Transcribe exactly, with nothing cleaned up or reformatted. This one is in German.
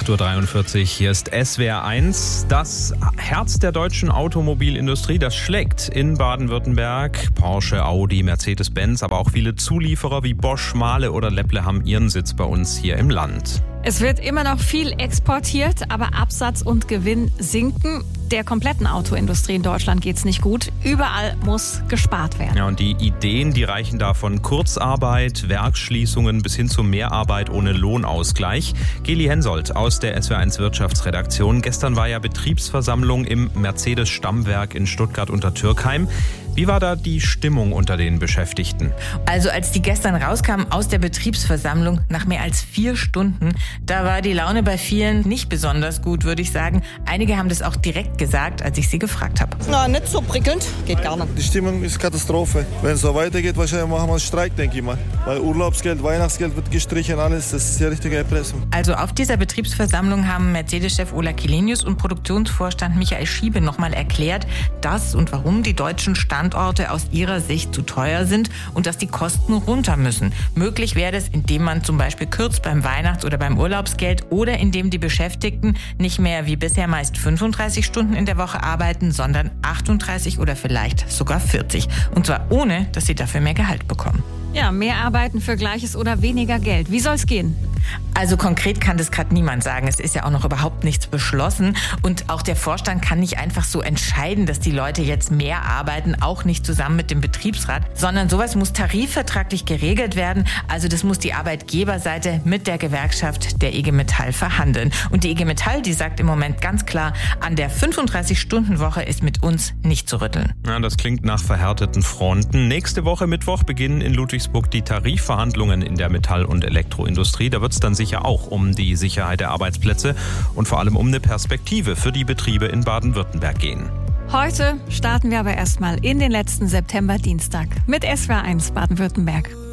acht Uhr dreiundvierzig, hier ist S W R eins. Das Herz der deutschen Automobilindustrie, das schlägt in Baden-Württemberg. Porsche, Audi, Mercedes-Benz, aber auch viele Zulieferer wie Bosch, Mahle oder Lepple haben ihren Sitz bei uns hier im Land. Es wird immer noch viel exportiert, aber Absatz und Gewinn sinken. Der kompletten Autoindustrie in Deutschland geht's nicht gut. Überall muss gespart werden. Ja, und die Ideen, die reichen da von Kurzarbeit, Werksschließungen bis hin zu Mehrarbeit ohne Lohnausgleich. Geli Hensoldt aus der S W R eins Wirtschaftsredaktion. Gestern war ja Betriebsversammlung im Mercedes-Stammwerk in Stuttgart unter Türkheim. Wie war da die Stimmung unter den Beschäftigten? Also als die gestern rauskamen aus der Betriebsversammlung nach mehr als vier Stunden, da war die Laune bei vielen nicht besonders gut, würde ich sagen. Einige haben das auch direkt gesagt, als ich sie gefragt habe. Na, nicht so prickelnd, geht gar nicht. Die Stimmung ist Katastrophe. Wenn es so weitergeht, wahrscheinlich machen wir einen Streik, denke ich mal. Weil Urlaubsgeld, Weihnachtsgeld wird gestrichen, alles, das ist die richtige Erpressung. Also auf dieser Betriebsversammlung haben Mercedes-Chef Ola Källenius und Produktionsvorstand Michael Schiebe nochmal erklärt, dass und warum die deutschen Standorte aus ihrer Sicht zu teuer sind und dass die Kosten runter müssen. Möglich wäre es, indem man zum Beispiel kürzt beim Weihnachts- oder beim Urlaubsgeld oder indem die Beschäftigten nicht mehr wie bisher meist fünfunddreißig Stunden in der Woche arbeiten, sondern achtunddreißig oder vielleicht sogar vierzig. Und zwar ohne, dass sie dafür mehr Gehalt bekommen. Ja, mehr arbeiten für gleiches oder weniger Geld. Wie soll's gehen? Also konkret kann das gerade niemand sagen. Es ist ja auch noch überhaupt nichts beschlossen. Und auch der Vorstand kann nicht einfach so entscheiden, dass die Leute jetzt mehr arbeiten, auch nicht zusammen mit dem Betriebsrat, sondern sowas muss tarifvertraglich geregelt werden. Also das muss die Arbeitgeberseite mit der Gewerkschaft der I G Metall verhandeln. Und die I G Metall, die sagt im Moment ganz klar, an der fünfunddreißig-Stunden-Woche ist mit uns nicht zu rütteln. Ja, das klingt nach verhärteten Fronten. Nächste Woche Mittwoch beginnen in Ludwigsburg die Tarifverhandlungen in der Metall- und Elektroindustrie. Da wird es dann sicher auch um die Sicherheit der Arbeitsplätze und vor allem um eine Perspektive für die Betriebe in Baden-Württemberg gehen. Heute starten wir aber erstmal in den letzten September-Dienstag mit S W R eins Baden-Württemberg.